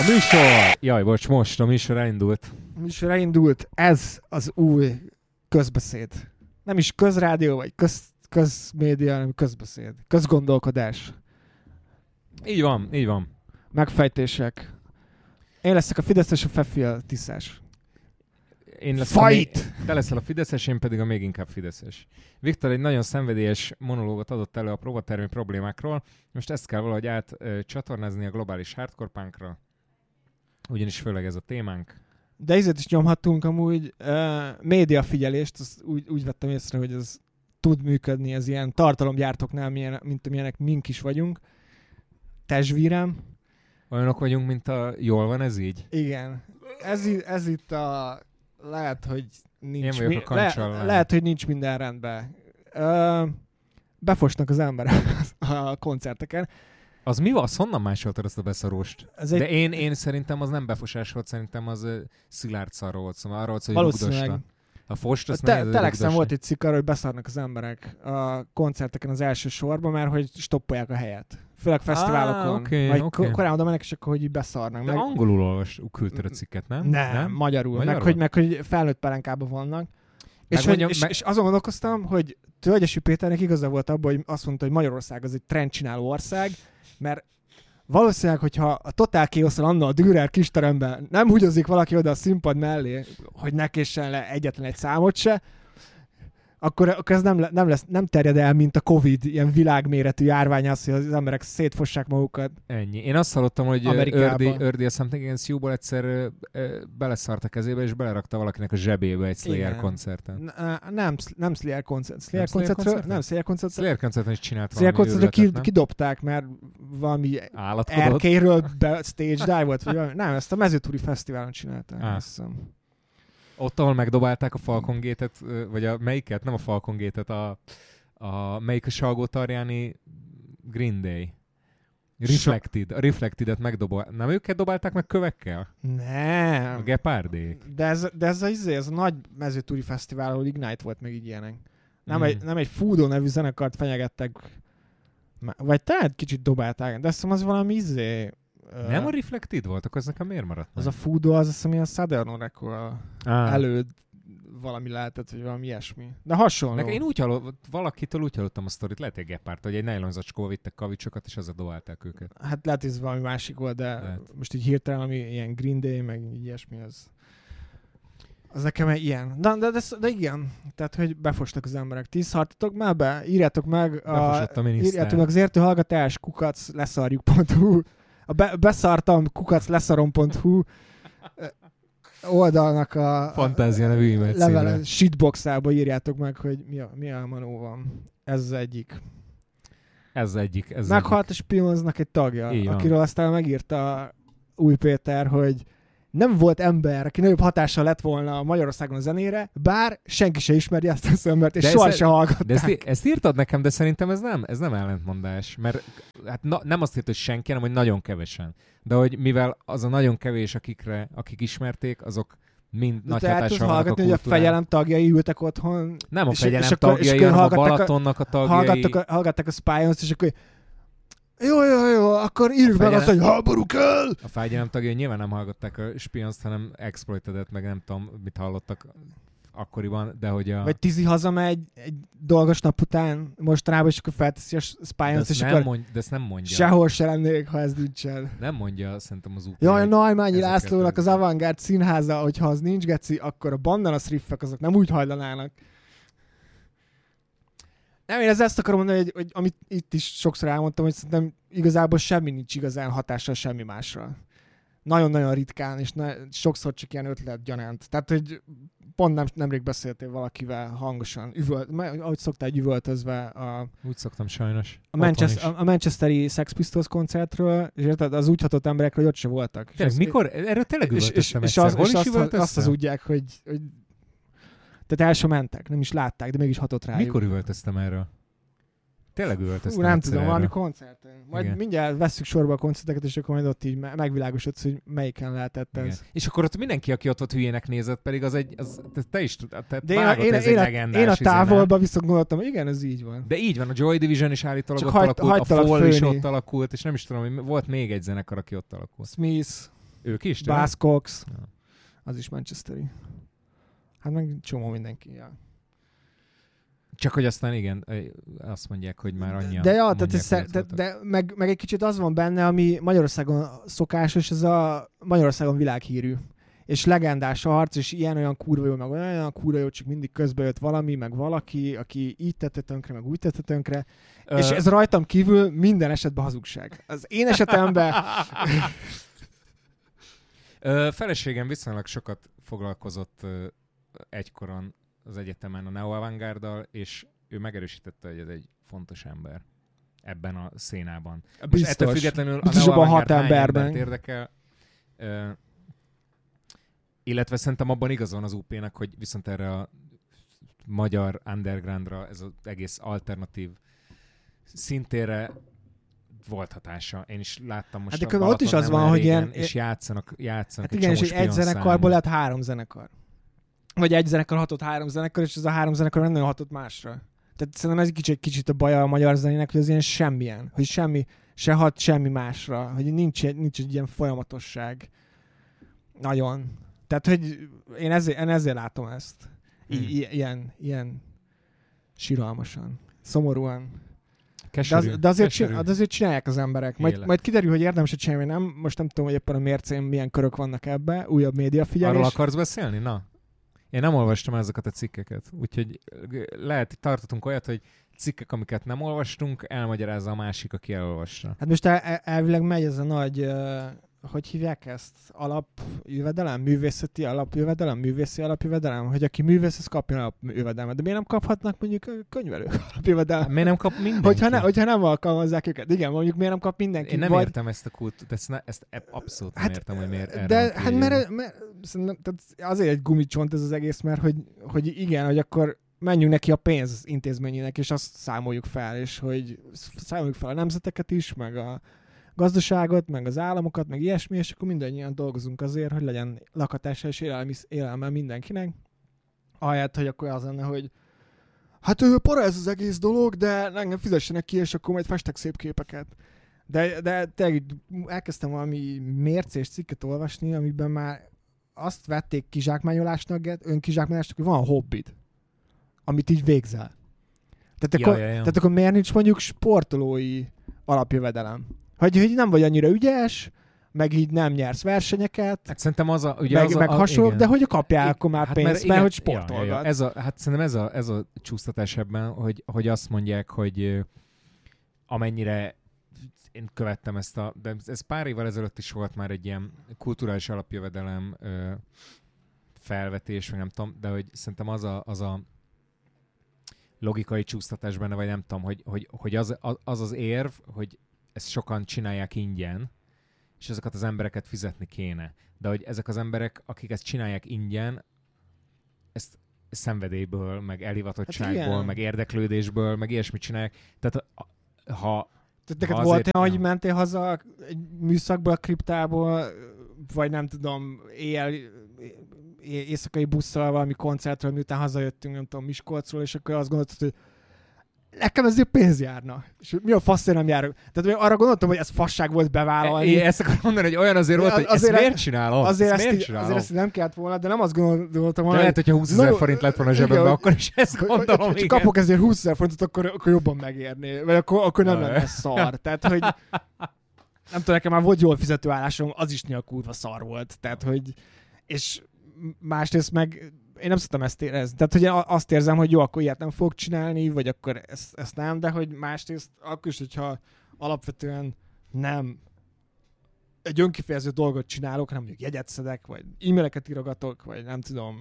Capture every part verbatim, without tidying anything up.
műsor! Jaj, bocs, most a műsor elindult. A műsor elindult, ez az új közbeszéd. Nem is közrádió, vagy köz, közmédia, hanem közbeszéd. Közgondolkodás. Így van, így van. Megfejtések. Én leszek a Fideszes, a Fefi a Tiszás. Én lesz Fight! A még, te leszel a Fideszes, én pedig a még inkább Fideszes. Viktor egy nagyon szenvedélyes monológot adott elő a próbatermi problémákról. Most ezt kell valahogy át ö, csatornázni a globális hardcore punkra. Ugyanis főleg ez a témánk. De ezért is nyomhattunk amúgy uh, médiafigyelést, azt úgy, úgy vettem észre, hogy ez tud működni, ez ilyen tartalomgyártóknál, milyen, mint amilyenek mink is vagyunk. Testvérem. Olyanok vagyunk, mint a jól van ez így? Igen. Ez, ez itt a... Lehet, hogy nincs... Én vagyok a kancsal. Le, lehet, hogy nincs minden rendben. Uh, befosnak az emberek a koncerteken. Az mi van? Az honnan másoltad azt a beszaróst? Ez De egy... én, én szerintem az nem befosás volt, szerintem az uh, szilárd szarról volt, szóval arról volt, hogy Valószínűleg. rugdosta. A fost, azt Te, nehéz Telexen rugdosni. volt egy cikk arra, hogy beszarnak az emberek a koncerteken az első sorba, mert hogy stoppolják a helyet. Főleg fesztiválokon. Ah, okay, Vagy okay. korábban oda mennek, és akkor hogy így beszarnak. De meg... angolul olvas, küldted a cikket, nem? Nem, nem? magyarul. magyarul? Meg hogy, meg hogy felnőtt pelenkában vannak. És, hogy, mondjam, és, meg... és azon gondolkoztam, hogy Tölgyesi Péternek igaza volt abban, hogy azt mondta, hogy Magyarország az egy trendcsináló ország, mert valószínűleg, hogyha a Total Chaos-on anna a Dürer kisteremben nem húgyozik valaki oda a színpad mellé, hogy ne késsen le egyetlen egy számot se, akkor, akkor ez nem, nem, lesz, nem terjed el, mint a Covid, ilyen világméretű járvány az, hogy az emberek szétfossák magukat. Ennyi. Én azt hallottam, hogy Amerikában. Ördi a Something Against You-ból egyszer ö, ö, beleszart a kezébe, és belerakta valakinek a zsebébe egy Slayer Igen. koncerten. N- nem, nem Slayer koncert. Slayer Nem Slayer koncertről, koncerten? nem Slayer koncertről. Slayer koncerten is csinált Slayer valami koncertről őrületet, ki, nem? kidobták, mert valami Állatkodott? erkélyről be stage dive volt, vagy valami. Nem, ezt a Mezőtúri Fesztiválon csinálták. Ah. Azt hiszem. Ott, ahol megdobálták a Falcon Gate-et, vagy a melyiket? Nem a Falcon Gate-et, a, a melyik a Salgótarjáni Green Day. Reflected. A Reflected-et megdobálták. Nem őket dobálták meg kövekkel? A Nem. gepárdék. De ez, de ez, a, izé, ez a nagy Mezőtúri Fesztivál, ahol Ignite volt meg így ilyenek. Nem, Mm. egy, nem egy Fudo nevű zenekart fenyegettek, vagy tehát kicsit dobálták, de azt hiszem az valami izé... Nem a Reflected volt? Akkor ez nekem miért maradt Az meg? a Fudo, az azt hiszem ilyen Southern Record ah. előd valami lehetett, vagy valami ilyesmi. De hasonló. Nekem én úgy hallottam, valakitől úgy hallottam a sztorit, lehet egy gepárt, hogy egy nylonzacskóba vittek kavicsokat, és azzal dobálták őket. Hát lehet, hogy ez valami másik volt, de Lehet. most így hirtelen, ami ilyen Green Day, meg így ilyesmi, az... Az nekem egy ilyen. De, de, de, de igen, tehát, hogy befostak az emberek. Ti szartatok már be? Írjátok meg, Befosott a miniszter. írjátok meg az értő hallgatás kukac leszarjuk pont hu a be, beszartam kukac leszarom pont hu oldalnak a, Fantázia nevű e-mail level címre. shitboxába írjátok meg, hogy mi a, mi a manó van. Ez az egyik. Ez egyik. Ez Meghalt a Spionznak egy tagja, Így van. akiről aztán megírta Új Péter, hogy nem volt ember, aki nagyobb hatással lett volna Magyarországon a zenére, bár senki se ismeri ezt az embert, és De soha ez- se hallgatták. De ezt, ezt írtad nekem, de szerintem ez nem, ez nem ellentmondás, mert hát na, nem azt írta, hogy senki, hanem hogy nagyon kevesen. De hogy mivel az a nagyon kevés, akikre, akik ismerték, azok mind De nagy te el tudsz hatással vannak a hallgatni, hogy a kultúrán. fegyelem tagjai ültek otthon, Nem a és- fegyelem és akkor- és tagjai, akkor hanem a hallgattak a- Balatonnak a tagjai. hallgattak a, hallgatták a Spionst, és akkor jó, jó, jó, akkor írjuk meg fegyelem- azt, hogy háború kell! A fegyelem tagjai nyilván nem hallgatták a Spionzt, hanem Exploited-et, meg nem tudom, mit hallottak akkoriban, de hogy a... Vagy Tizi hazamegy egy dolgos nap után mostanában, és akkor felteszi a de, Spionst, és ezt nem akkor mond, de ezt nem mondja. sehol se lennék, ha ez nincsen. Nem mondja szerintem az ú pé. Jaj, a hogy Naimányi ezeket Lászlónak az az- Avantgárd színháza, hogyha az nincs geci, akkor a Bandanas riffek azok nem úgy hajlanának. Nem, én ezt akarom mondani, hogy, hogy amit itt is sokszor elmondtam, hogy szerintem igazából semmi nincs igazán hatással semmi másra. Nagyon-nagyon ritkán, és ne, sokszor csak ilyen ötlet gyanánt. Tehát, hogy pont nem, nemrég beszéltél valakivel hangosan, üvölt, ahogy szoktál, üvöltözve a, Úgy szoktam sajnos. a, Manchester, a, a Manchesteri Sex Pistols koncertről, és érted, az úgy hatott emberekről, hogy ott se voltak. Tényleg, És mikor? Erről tényleg és, és, üvöltöztem és, egyszer. az, Hol és is azt, üvöltöztem? azt hazudják, hogy, hogy tehát el sem mentek, nem is látták, de mégis hatott rájuk. Mikor üvöltöztem erről? Tényleg üvöltöztem Ú, nem egyszer tudom, erről. valami koncerten. Majd Igen. mindjárt vesszük sorba a koncerteket, és akkor majd ott így me- megvilágosodsz, hogy melyiken lehetett Igen. ez. És akkor ott mindenki, aki ott, ott hülyének nézett, pedig az egy, az, te, te is tud- te De én a, vágod, én, a, ez én, egy a, legendás én a izé, nem? távolba viszont gondoltam, hogy igen, ez így van. De így van, a Joy Division is állítólag Csak ott hagyd- alakult, a hagytalak Fall is főni. ott alakult, és nem is tudom, hogy volt még egy zenekar, aki ott alakult. Smith. Ők is? Buzz Cox, Ja. az is manchesteri. Hát meg csomó mindenki, ja. Csak hogy aztán igen, azt mondják, hogy már annyian De ja, mondják, tehát ez, hogy ott de, voltak. de meg, meg egy kicsit az van benne, ami Magyarországon szokásos, ez a Magyarországon világhírű. És legendás a harc, és ilyen-olyan kurva jó, meg olyan kurva jó, csak mindig közbe jött valami, meg valaki, aki így tette tönkre, meg úgy tette tönkre. Ö... És ez rajtam kívül minden esetben hazugság. Az én esetemben... Ö, feleségem viszonylag sokat foglalkozott ö, egykoron az egyetemen a neo-avantgárdal, és ő megerősítette, hogy ez egy fontos ember ebben a szénában. Biztos. Most ettől függetlenül Biztos a abban hat neo-avantgárd hány emberben. embert érdekel. Ö, illetve szerintem abban igaz van az u pé-nek, hogy viszont erre a magyar undergroundra, ez az egész alternatív szintére volt hatása. Én is láttam most Hát a de ott is Balaton az nem van, hogy régen, ilyen... és játszanak, játszanak Hát egy igen, és csomó hogy egy spion zenekarból számot. lett három zenekar. Vagy egy zenekar hatott három zenekar, és ez a három zenekar nem nagyon hatott másra. Tehát szerintem ez kicsit, kicsit a baja a magyar zenének, hogy az ilyen semmilyen. Hogy semmi, se hat semmi másra. Hogy nincs, nincs egy ilyen folyamatosság. Nagyon. Tehát, hogy én ezért, én ezért látom ezt. I- Hmm. i- ilyen, ilyen siralmasan. Szomorúan. De, Keserű, az, de, azért keserű. csinál, de azért csinálják az emberek. Majd, Élet. majd kiderül, hogy érdemes csinálni, vagy nem. Most nem tudom, hogy éppen a mércén milyen körök vannak ebbe. Újabb médiafigyelés. Arról akarsz beszélni? Na? Én nem olvastam ezeket a cikkeket. Úgyhogy lehet, tartottunk olyat, hogy cikkek, amiket nem olvastunk, elmagyarázza a másik, aki elolvasta. Hát most el, el, elvileg megy ez a nagy, uh, hogy hívják ezt? Alapjövedelem? Művészeti alapjövedelem? Művészi alapjövedelem? Hogy aki művész, az kapjon alapjövedelmet. De miért nem kaphatnak mondjuk könyvelők alapjövedelmet? Miért nem kap mindenki? Hogyha, ne, hogyha nem alkalmazzák őket. Igen, mondjuk miért nem kap mindenki? Én nem vagy... értem ezt a kultúrát, ezt, ne, ezt abszolút nem Hát, értem, hogy miért erre de, van hát kiírva. mert, mert szerintem, tehát azért egy gumicsont ez az egész, mert hogy, hogy igen, hogy akkor menjünk neki a pénz intézményének, és azt számoljuk fel, és hogy számoljuk fel a nemzeteket is, meg a gazdaságot, meg az államokat, meg ilyesmi, és akkor mindannyian dolgozunk azért, hogy legyen lakatása és élelmi, élelme mindenkinek. Ahelyett, hogy akkor az lenne, hogy hát ő para ez az egész dolog, de engem fizessenek ki, és akkor majd festek szép képeket. De, de tényleg elkezdtem valami mércés cikket olvasni, amiben már azt vették kizsákmányolásnak, önkizsákmányolásnak, hogy van hobbid, amit így végzel. Tehát Ja, akkor, ja, ja. tehát akkor miért nincs mondjuk sportolói alapjövedelem? Hogy, hogy nem vagy annyira ügyes, meg így nem nyersz versenyeket, Hát szerintem az a... Ugye meg, az a, meg a, hasonló, igen. de hogy kapjál I- akkor már hát pénzt, mert mert, igen, hogy ja, ja, sportolgat. ja. Ez a, hát szerintem ez a, ez a csúsztatás ebben, hogy, hogy azt mondják, hogy ö, amennyire én követtem ezt a... De ez pár évvel ezelőtt is volt már egy ilyen kulturális alapjövedelem ö, felvetés, vagy nem tudom, de hogy szerintem az a, az a logikai csúsztatás benne, vagy nem tudom, hogy, hogy, hogy az, az az érv, hogy ezt sokan csinálják ingyen, és ezeket az embereket fizetni kéne. De hogy ezek az emberek, akik ezt csinálják ingyen, ezt szenvedélyből, meg elhivatottságból, Hát meg érdeklődésből, meg ilyesmit csinálják. Tehát ha... Tehát neked ha volt azért- olyan, hogy ja. mentél haza egy műszakból, a kriptából, vagy nem tudom, éjjel, é- éjszakai busszal valami koncertről, miután hazajöttünk, nem tudom, Miskolcról, és akkor azt gondoltad, hogy nekem ezért pénz járna. És mi a faszért nem járok? Tehát arra gondoltam, hogy ez fasság volt bevállalni. Én ezt akarom mondani, hogy olyan azért volt, hogy Azért- ezt miért csinálom? Azért ezt ezt, miért így, csinálom? azért ezt így nem kellett volna, de nem azt gondoltam De volna, lehet, hogyha húszezer Nagyon- forint lett volna a igen, zsebemben, hogy- akkor is ezt hogy, gondolom, hogy, hogy igen. kapok ezért húszezer forintot, akkor, akkor jobban megérné. Vagy akkor, akkor nem Ja. lenne szar. Tehát, hogy nem tudom, nekem már volt jól fizető állásom, az is néha kurva szar volt. Tehát, hogy és másrészt meg én nem szoktam ezt érezni. Tehát, hogy én azt érzem, hogy jó, akkor ilyet nem fogok csinálni, vagy akkor ezt, ezt nem, de hogy másrészt akkor is, hogyha alapvetően nem egy önkifejező dolgot csinálok, hanem mondjuk jegyet szedek, vagy e-maileket írogatok, vagy nem tudom,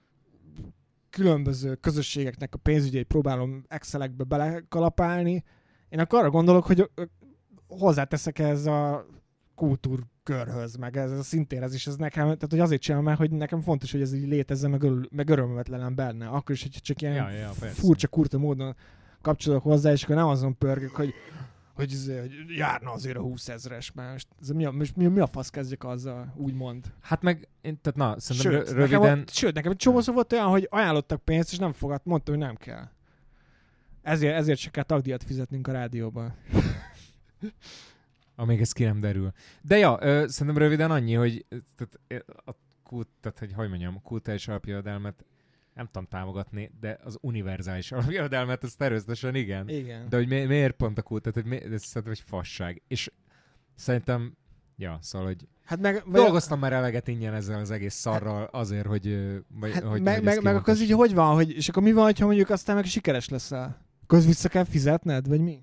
különböző közösségeknek a pénzügyeit próbálom Excelekbe belekalapálni, én akkor arra gondolok, hogy hozzáteszek ez a kultúrkörhöz, meg ez a szintérhez is, ez nekem, tehát hogy azért csinálom, mert hogy nekem fontos, hogy ez így létezzen, meg, örül, meg örömömet lelem benne. Akkor is, hogy csak ilyen Ja, ja, persze. furcsa, kurta módon kapcsolok hozzá, és akkor nem azon pörgök, hogy hogy, izé, hogy járna azért a húszezres, mert most, ez mi, a, most mi, mi a fasz kezdjek azzal, úgymond. Hát meg, én, tehát na, szerintem Sőt, rö- nekem, röviden... volt, sőt, nekem egy csomószor volt olyan, hogy ajánlottak pénzt, és nem fogadt, mondta, hogy nem kell. Ezért, ezért se kell tagdíjat fizetnünk a rádióban. Amíg ez ki nem derül. De ja, ö, szerintem röviden annyi, hogy tehát, a kult, tehát, hogy, hogy mondjam, a kulturális alapjövedelmet nem tudom támogatni, de az univerzális alapjövedelmet, az természetesen igen. Igen. De hogy mi, miért pont a kult, tehát hogy mi, ez szerintem egy fasság. És szerintem, ja, szóval, hogy Hát meg, dolgoztam már eleget ingyen ezzel az egész szarral azért, hogy... ö, Vagy, hát hogy meg, hogy meg, meg akkor az így hogy van, hogy, és akkor mi van, ha mondjuk aztán meg sikeres leszel? Akkor az vissza kell fizetned, vagy mi?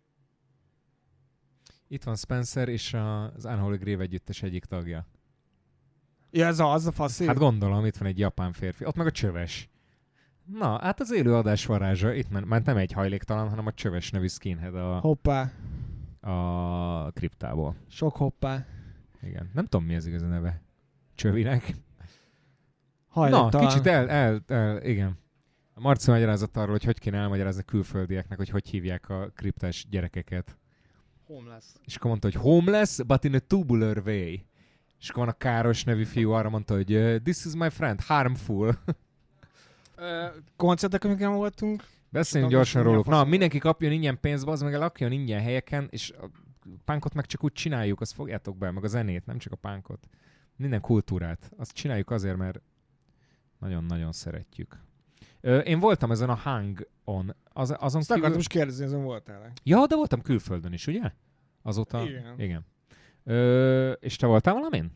Itt van Spencer és az Unholy Grave együttes egyik tagja. Ja, ez az a faszé. Hát gondolom, itt van egy japán férfi. Ott meg a csöves. Na, hát az élő adás varázsa. Itt már, már nem egy hajléktalan, hanem a csöves nevű skinhead a, Hoppá. a kriptából. Sok hoppá. Igen. Nem tudom, mi az igazi neve. Csövinek. Hajléktalan. Na, kicsit el, el, el, igen. A Marci magyarázat arról, hogy hogy kéne elmagyarázni külföldieknek, hogy hogy hívják a kriptás gyerekeket. Homeless. És akkor mondta, hogy homeless, but in a tubular way. És akkor van a Káros nevű fiú, arra mondta, hogy uh, this is my friend, harmful. Koncertek, amiken voltunk. Beszéljünk Tudom, gyorsan mi a róluk. Na, faszom? mindenki kapjon ingyen pénzt, az meg lakjon ingyen helyeken, és a pánkot meg csak úgy csináljuk, azt fogjátok be, meg a zenét, nem csak a pánkot. Minden kultúrát. Azt csináljuk azért, mert nagyon-nagyon szeretjük. Ö, én voltam ezen a Hang-on. Az, azon Azt akartam is kérdezni, azon voltál. Ja, de voltam külföldön is, ugye? Azóta? Igen. Igen. Ö, és te voltál valamin?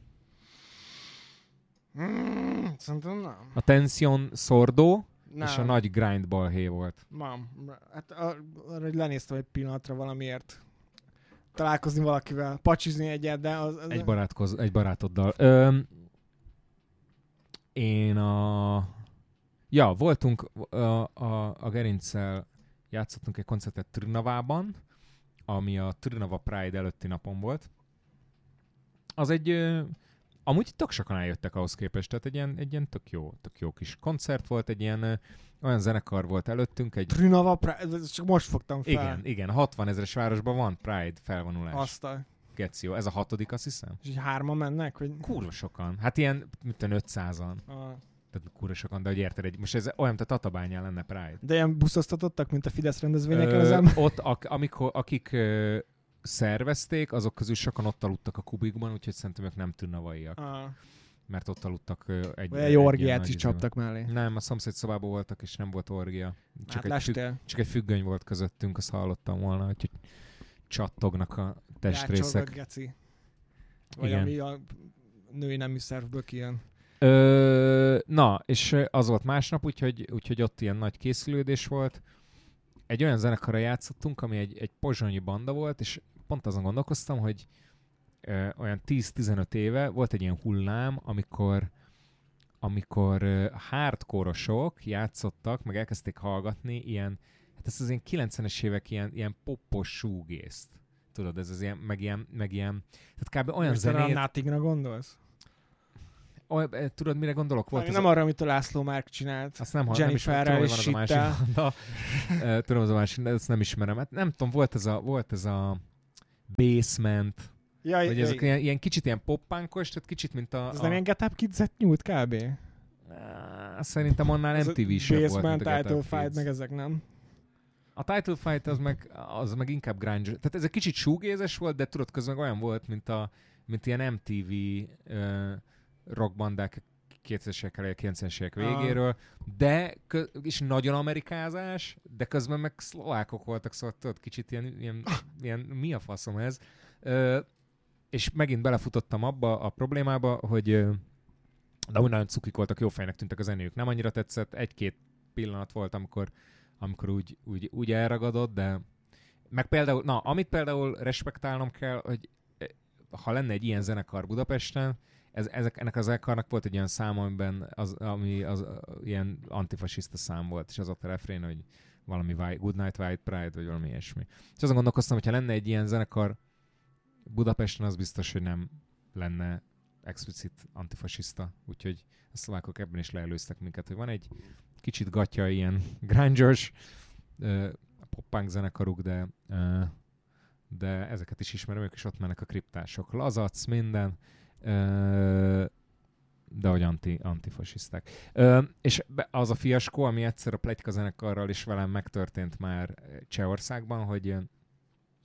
Mm, szerintem nem. A Tension Sordo Nem. és a nagy grind balhé volt. Nem. Hát ar- arra, hogy lenéztem egy pillanatra valamiért. Találkozni valakivel, pacsizni egyet, de az... az Egy, barátkoz, egy barátoddal. Ö, én a... Ja, voltunk a, a, a Gerinccel, játszottunk egy koncertet Trnavában, ami a Trnava Pride előtti napon volt. Az egy... Ö, amúgy tök sokan eljöttek ahhoz képest, tehát egy ilyen, egy ilyen tök, jó, tök jó kis koncert volt, egy ilyen ö, olyan zenekar volt előttünk, egy... Trnava, Pride, csak most fogtam fel. Igen, igen, hatvan ezeres városban van Pride felvonulás. Azt a... Geció, ez a hatodik, azt hiszem. És így hárman mennek? Vagy... Kurva sokan. Hát ilyen, mint a ötszázan. A... Tehát kurva sokan, de hogy érted, egy, most ez olyan, mint a Tatabányán lenne Pride. De ilyen buszoztatottak, mint a Fidesz rendezvényeken Ö, az ember? ott, ak- amikor, akik ö, szervezték, azok közül sokan ott aludtak a kubikban, úgyhogy szerintem ők nem tűnavaiak. A... Mert ott aludtak ö, egy... Vagy egy ilyen orgiát nagy is izében. csaptak mellé. Nem, a szomszéd szobában voltak, és nem volt orgia. Csak, Hát egy, függ, lestél. csak egy függöny volt közöttünk, azt hallottam volna, hogy csattognak a testrészek. Rácsorgott, geci. Vagy Igen. ami a női nemű szervből kijön. Ö, na, és az volt másnap, úgyhogy, úgyhogy ott ilyen nagy készülődés volt. Egy olyan zenekarra játszottunk, ami egy, egy pozsonyi banda volt, és pont azon gondolkoztam, hogy ö, olyan tíz-tizenöt éve volt egy ilyen hullám, amikor amikor ö, hardcore-osok játszottak, meg elkezdték hallgatni ilyen, hát ez az ilyen kilencvenes évek ilyen, ilyen poppos shoegaze-t. Tudod, ez az ilyen, meg ilyen, meg ilyen, tehát kb. Olyan Most erre a zenét... Nothingra gondolsz? Olyan, eh, tudod, mire gondolok? Volt Nem, ez nem a... arra, amit a László Márk csinált. Azt nem, nem is Jenniferrel tudom, hogy és van az a másik Shittel. banda. Eh, Tudom, az a másik, de ezt nem ismerem. Hát nem tudom, volt ez a, volt ez a Basement, Jaj, vagy jaj, ezek ilyen, ilyen kicsit ilyen poppunkos, tehát kicsit, mint a... ez a nem ilyen Get Up Kids-et nyújt kb? eh, Szerintem annál Ez em a té vé-sebb volt, Basement, mint a Get Title Up Fight, Kids. meg ezek nem. A Title Fight az meg, az meg inkább grunge. Tehát ez egy kicsit shoegaze-es volt, de tudod, közben olyan volt, mint, a, mint ilyen em té vé uh, rockbandák kétezres évek elejé, kilencvenes évek végéről, de, kö- és nagyon amerikázás, de közben meg szlovákok voltak, szóval tudod, kicsit ilyen, ilyen, ilyen mi a faszom ez. Uh, és megint belefutottam abba a problémába, hogy uh, de úgy nagyon cukik voltak, jó fejnek tűntek a zenéjük. Nem annyira tetszett, egy-két pillanat volt, amikor amikor úgy, úgy, úgy elragadott, de meg például, na, amit például respektálnom kell, hogy ha lenne egy ilyen zenekar Budapesten, ez, ezek, ennek a zenekarnak volt egy olyan szám, amiben az, ami az, az ilyen antifasiszta szám volt, és az ott a refrén, hogy valami white, Good Night White Pride, vagy valami ilyesmi. És azon gondolkoztam, hogy ha lenne egy ilyen zenekar Budapesten, az biztos, hogy nem lenne explicit antifasiszta, úgyhogy a szlovákok ebben is leelőztek minket, hogy van egy kicsit gatya ilyen grunge-os uh, pop-punk zenekaruk, de, uh, de ezeket is ismerem, ők is ott mennek a kriptások. Lazac, minden, uh, de hogy anti, antifasiszták. Uh, és az a fiaskó, ami egyszer a Pletyka zenekarral is velem megtörtént már Csehországban, hogy uh,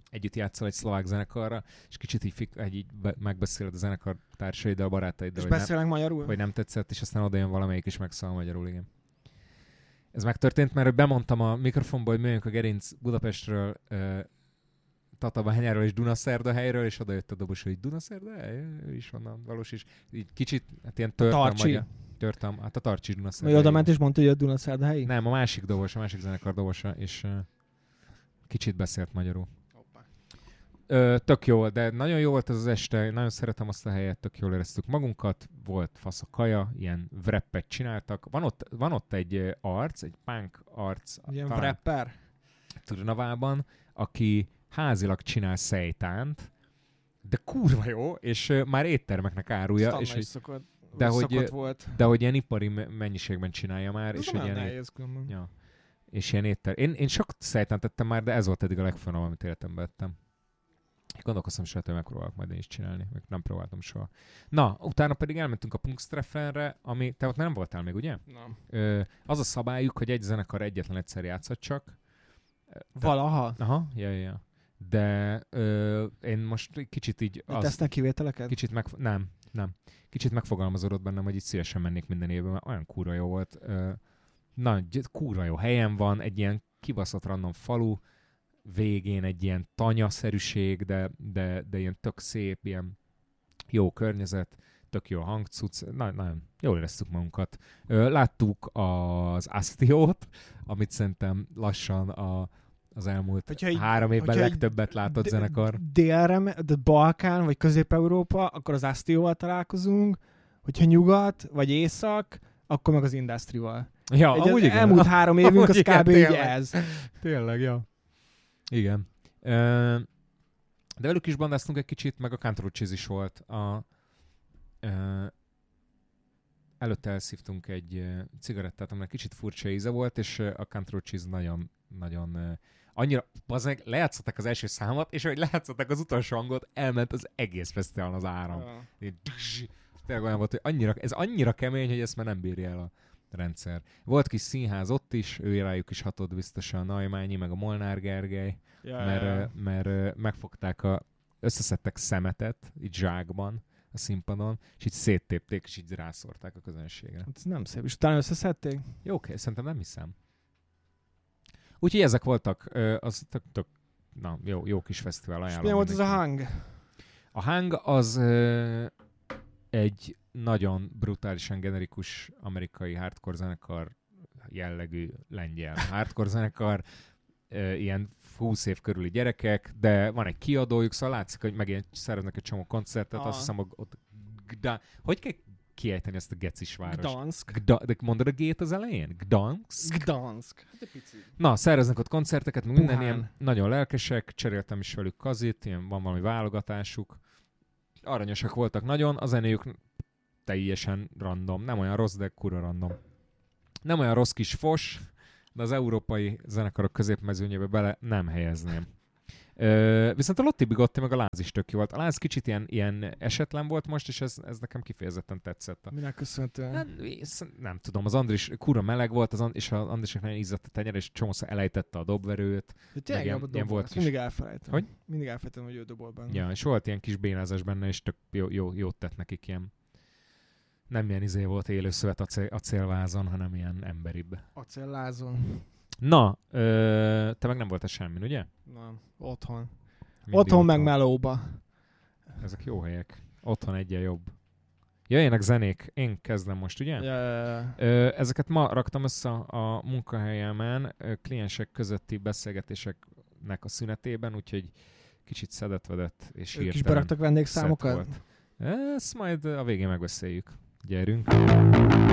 együtt játszol egy szlovák zenekarra, és kicsit így, fik, így be, megbeszéled a zenekar társaiddal, a barátaiddal, És hogy beszélnek nem, magyarul? vagy nem tetszett, és aztán odajön valamelyik is megszól magyarul, igen. Ez megtörtént, mert bemondtam a mikrofonba, hogy megyünk a Gerinc Budapestről, uh, Tatabányáról és Dunaszerdahelyről, és odajött a dobos, hogy Dunaszerdahely, ő is onnan valós, és így kicsit, hát ilyen törtem magyar. Törtem, hát a Tarcsi Dunaszerdahely. Vagy oda ment és mondta, hogy a Dunaszerdahelyi? Nem, a másik dobos, a másik zenekar dobosa, és uh, kicsit beszélt magyarul. Ö, tök jó, de nagyon jó volt ez az este, nagyon szeretem azt a helyet, tök jól éreztük magunkat, volt fasz a kaja, ilyen wrappet csináltak. Van ott, van ott egy arc, egy punk arc. Ilyen wrapper? Trnavában, aki házilag csinál szejtánt, de kurva jó, és uh, már éttermeknek árulja. És hogy, szokott, de, hogy, volt. de hogy ilyen ipari mennyiségben csinálja már. Ez és olyan ilyen nehéz különben. Ja. És ilyen étter. Én, én sok szejtánt tettem már, de ez volt eddig a legfőbb, amit életemben ettem. Gondolkoztam soha, hogy megpróbálok majd én is csinálni, meg nem próbáltam soha. Na, utána pedig elmentünk a Punkstreffenre, ami, te ott nem voltál még, ugye? Nem. Ö, az a szabályuk, hogy egy zenekar egyetlen egyszer játszhat csak. Valaha? Aha, ja, ja, ja. De ö, én most kicsit így... Az, tesznek kivételeket? Kicsit meg... Nem, nem. Kicsit megfogalmazódott bennem, hogy így szívesen mennék minden évben, mert olyan kurva jó volt. Ö, na, kurva jó helyen van, egy ilyen kibaszott random falu, végén egy ilyen tanyaszerűség, de, de, de ilyen tök szép, ilyen jó környezet, tök jó hangcuc, na, nagyon jól éreztük magunkat. Ö, láttuk az Astiót, amit szerintem lassan a, az elmúlt hogyha három évben legtöbbet látott d- zenekar. Délre, de Balkán, vagy Közép-Európa, akkor az Astióval találkozunk, hogyha nyugat, vagy észak, akkor meg az Industrival. Ja, egy amúgy igen. Elmúlt három évünk, az igen, kb. Így ez. Tényleg, ja. Igen. De velük is bandáztunk egy kicsit, meg a Country Cheese is volt. A, előtte elszívtunk egy cigarettát, aminek kicsit furcsa íze volt, és a Country Cheese nagyon, nagyon annyira, bazdmeg, lejátszották az első számot, és ahogy lejátszották az utolsó hangot, elment az egész fesztiválon az áram. Uh. Tényleg olyan volt, hogy annyira, ez annyira kemény, hogy ezt már nem bírja el a rendszer. Volt kis színház ott is, ő rájuk is hatott biztosan a Naimányi, meg a Molnár Gergely, yeah, mert, yeah. mert megfogták a, összeszedtek szemetet, így zsákban a színpadon, és így széttépték, és így rászórták a közönségre. Hát ez nem szép. És utána összeszedték? Jó, oké, szerintem nem hiszem. Úgyhogy ezek voltak, az tök, tök, na, jó, jó kis fesztivál, ajánlom. És milyen volt ez a hang? A hang az egy nagyon brutálisan generikus amerikai hardcore zenekar jellegű lengyel hardcore zenekar, e, ilyen húsz év körüli gyerekek, de van egy kiadójuk, szóval látszik, hogy megint szerveznek egy csomó koncertet, ah. azt hiszem, ott Gda... Hogy kell kiejteni ezt a gecis város? Gdansk. Gda... De mondod a gét az elején? Gdansk? Gdansk. Hát egy picit. Na, szerveznek ott koncerteket, minden ilyen nagyon lelkesek, cseréltem is velük kazit, ilyen van valami válogatásuk. Aranyosak voltak nagyon, a zenéjük teljesen random, nem olyan rossz, de kurva random. Nem olyan rossz kis fos, de az európai zenekarok középmezőnyébe bele nem helyezném. Ö, viszont a Lotti Bigotti meg a Láz is tök jó volt. A Láz kicsit ilyen, ilyen esetlen volt most, és ez, ez nekem kifejezetten tetszett. Minek köszönhetően? Nem, nem tudom, az Andris kurva meleg volt, az And- és az Andrisnak nagyon izzadt a tenyer, és csomószor elejtette a dobverőt. Tényleg ilyen, ilyen volt kis... Mindig elfelejtem. Hogy? Mindig elfelejtem, hogy ő dobol benne. Ja, és volt ilyen kis bénázás benne, és tök jó, jó, jót tett nekik ilyen. Nem ilyen izé volt élőszövet acél, acélvázon, hanem ilyen emberibb. Acéllázon. Na, ö, te meg nem voltál semmin, ugye? Nem, otthon. Mindig otthon meg melóba. Ezek jó helyek. Otthon egyen jobb. Jöjjenek zenék, én kezdem most, ugye? Yeah, yeah, yeah. Ö, ezeket ma raktam össze a munkahelyemen, kliensek közötti beszélgetéseknek a szünetében, úgyhogy kicsit szedetvedett és hirtelen. Ők is beraktak vendégszámokat? Ezt majd a végén megbeszéljük. Gyerünk!